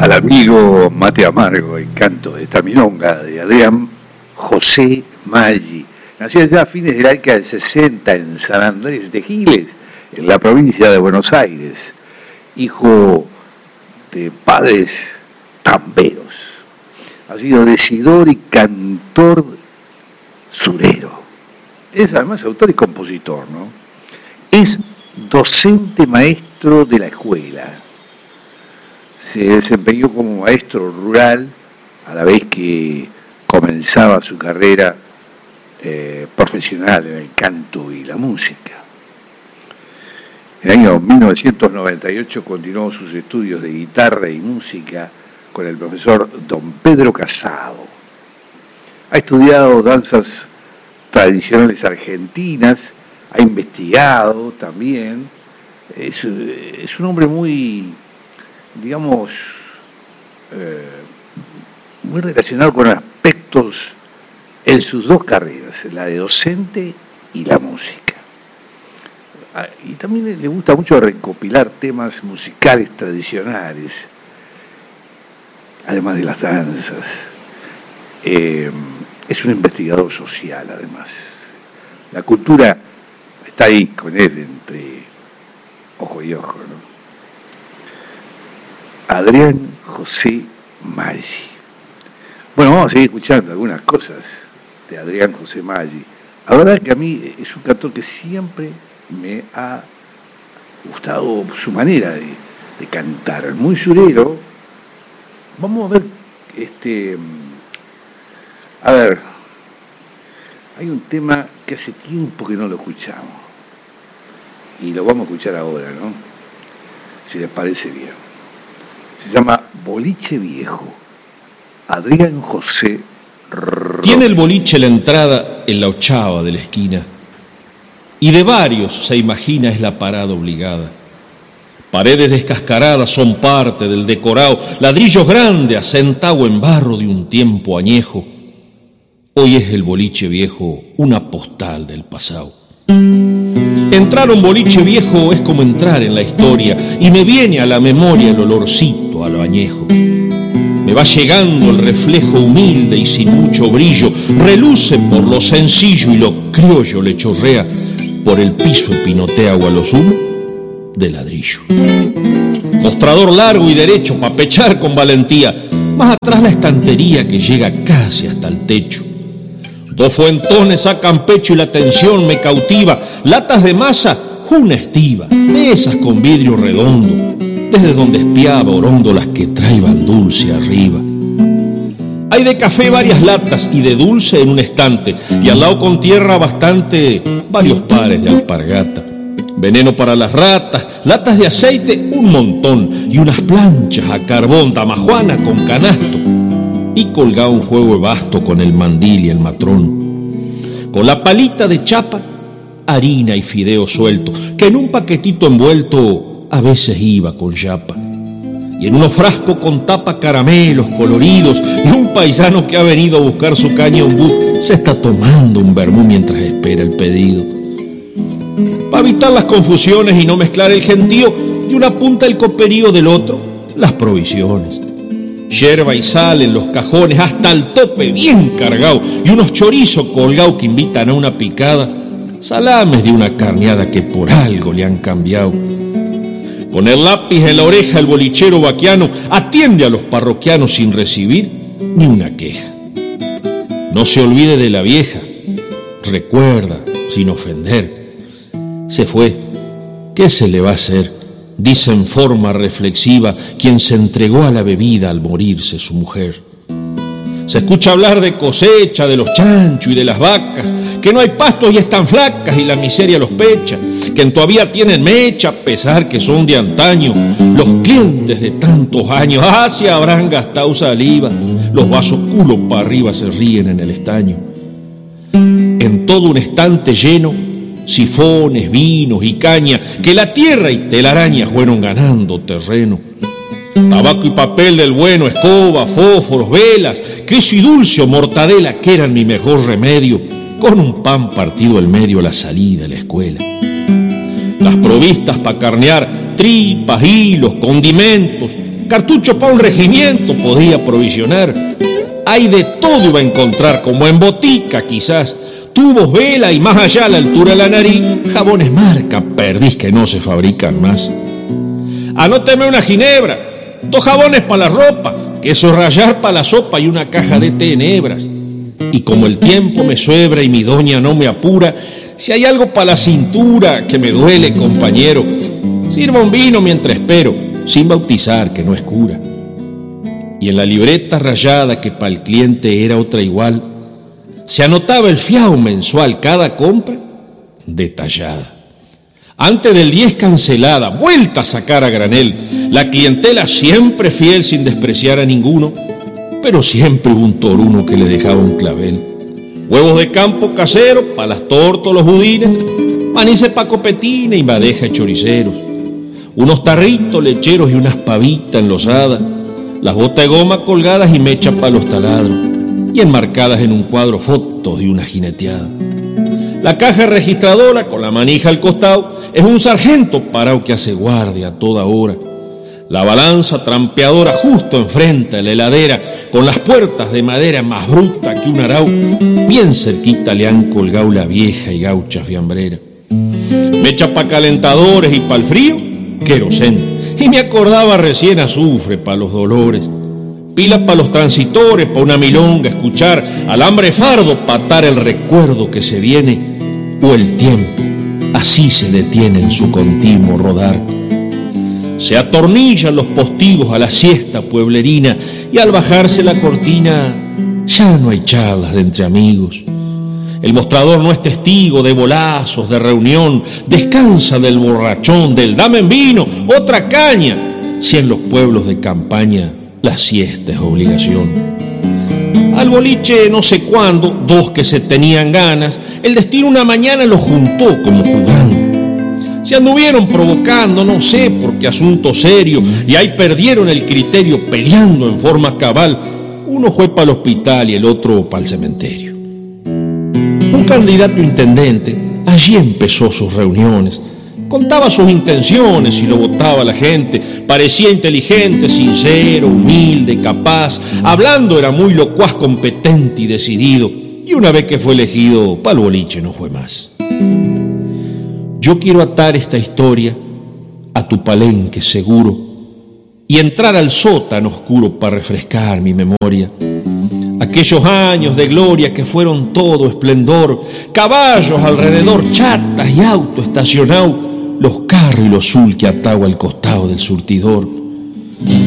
al amigo Mate Amargo, el canto de esta milonga de Adrián José Maggi. Nació ya a fines de la década del 60 en San Andrés de Giles, en la provincia de Buenos Aires, hijo de padres tamberos. Ha sido decidor y cantor surero. Es además autor y compositor, ¿no? Es docente maestro de la escuela. Se desempeñó como maestro rural a la vez que comenzaba su carrera profesional en el canto y la música. En el año 1998 continuó sus estudios de guitarra y música con el profesor don Pedro Casado. Ha estudiado danzas tradicionales argentinas, ha investigado también. Es un hombre muy, digamos, muy relacionado con aspectos en sus dos carreras, la de docente y la música. Y también le gusta mucho recopilar temas musicales tradicionales, además de las danzas. Es un investigador social, además. La cultura está ahí con él, entre ojo y ojo, ¿no? Adrián José Maggi. Bueno, vamos a seguir escuchando algunas cosas de Adrián José Maggi. La verdad que a mí es un cantor que siempre me ha gustado su manera de cantar, muy surero. Vamos a ver, hay un tema que hace tiempo que no lo escuchamos y lo vamos a escuchar ahora, ¿no? Si les parece bien. Se llama Boliche Viejo. Adrián José Romero. Tiene el boliche la entrada en la 8ª de la esquina, y de varios se imagina es la parada obligada. Paredes descascaradas son parte del decorado, ladrillos grandes asentado en barro de un tiempo añejo. Hoy es el boliche viejo una postal del pasado. Entrar a un boliche viejo es como entrar en la historia, y me viene a la memoria el olorcito a lo añejo. Me va llegando el reflejo humilde y sin mucho brillo, reluce por lo sencillo y lo criollo le chorrea por el piso y pinotea o a lo sumo de ladrillo. Mostrador largo y derecho pa' pechar con valentía, más atrás la estantería que llega casi hasta el techo. Dos fuentones sacan pecho y la tensión me cautiva, latas de masa, una estiva, de esas con vidrio redondo, desde donde espiaba oróndolas que traiban dulce arriba. Hay de café varias latas y de dulce en un estante, y al lado con tierra bastante varios pares de alpargata. Veneno para las ratas, latas de aceite un montón, y unas planchas a carbón, damajuana con canasto, y colgado un juego de basto con el mandil y el matrón. Con la palita de chapa, harina y fideo suelto, que en un paquetito envuelto a veces iba con yapa. Y en unos frascos con tapa caramelos coloridos, y un paisano que ha venido a buscar su caña ombú se está tomando un vermú mientras espera el pedido. Para evitar las confusiones y no mezclar el gentío, de una punta el coperío del otro, las provisiones. Yerba y sal en los cajones hasta el tope bien cargado, y unos chorizos colgados que invitan a una picada, salames de una carneada que por algo le han cambiado. Con el lápiz en la oreja el bolichero vaquiano atiende a los parroquianos sin recibir ni una queja. No se olvide de la vieja, recuerda sin ofender. Se fue, ¿qué se le va a hacer? Dice en forma reflexiva quien se entregó a la bebida al morirse su mujer. Se escucha hablar de cosecha, de los chanchos y de las vacas, que no hay pastos y están flacas y la miseria los pecha, que todavía tienen mecha, a pesar que son de antaño. Los clientes de tantos años, se habrán gastado saliva, los vasos culo para arriba se ríen en el estaño. En todo un estante lleno, sifones, vinos y caña, que la tierra y telaraña fueron ganando terreno. Tabaco y papel del bueno, escoba, fósforos, velas, queso y dulce o mortadela, que eran mi mejor remedio, con un pan partido al medio a la salida de la escuela. Las provistas para carnear, tripas, hilos, condimentos, cartucho para un regimiento podía provisionar. Hay de todo iba a encontrar, como en botica quizás, tubos, vela y más allá a la altura de la nariz, jabones marca, perdiz que no se fabrican más. Anóteme una ginebra, 2 jabones para la ropa, queso rallar para la sopa y una caja de té en hebras. Y como el tiempo me suebra y mi doña no me apura, si hay algo para la cintura que me duele, compañero, sirva un vino mientras espero, sin bautizar que no es cura. Y en la libreta rayada, que para el cliente era otra igual, se anotaba el fiao mensual, cada compra detallada. Antes del 10 cancelada, vuelta a sacar a granel, la clientela siempre fiel sin despreciar a ninguno, pero siempre hubo un toruno que le dejaba un clavel. Huevos de campo casero, pa' las tortas, los budines, manices pa' copetines y madeja de choriceros, unos tarritos lecheros y unas pavitas enlosadas, las botas de goma colgadas y mechas pa' los taladros, y enmarcadas en un cuadro fotos de una jineteada. La caja registradora con la manija al costado es un sargento parado que hace guardia a toda hora. La balanza trampeadora justo enfrente a la heladera, con las puertas de madera más bruta que un arau, bien cerquita le han colgado la vieja y gaucha fiambrera. Mecha pa' calentadores y pa' el frío, querosén, y me acordaba recién azufre pa' los dolores. Pila pa' los transitores, pa' una milonga escuchar, alambre fardo pa' atar el recuerdo que se viene, o el tiempo así se detiene en su continuo rodar. Se atornillan los postigos a la siesta pueblerina y al bajarse la cortina ya no hay charlas de entre amigos. El mostrador no es testigo de bolazos, de reunión, descansa del borrachón, del dame en vino, otra caña, si en los pueblos de campaña la siesta es obligación. Al boliche no sé cuándo, 2 que se tenían ganas, el destino una mañana los juntó como jugando. Se anduvieron provocando, no sé por qué asunto serio, y ahí perdieron el criterio peleando en forma cabal. Uno fue para el hospital y el otro para el cementerio. Un candidato a intendente allí empezó sus reuniones. Contaba sus intenciones y lo votaba la gente. Parecía inteligente, sincero, humilde, capaz. Hablando era muy locuaz, competente y decidido. Y una vez que fue elegido, pa'l boliche no fue más. Yo quiero atar esta historia a tu palenque seguro y entrar al sótano oscuro para refrescar mi memoria. Aquellos años de gloria que fueron todo esplendor, caballos alrededor, chatas y auto estacionado, los carros y los sul que ataba al costado del surtidor.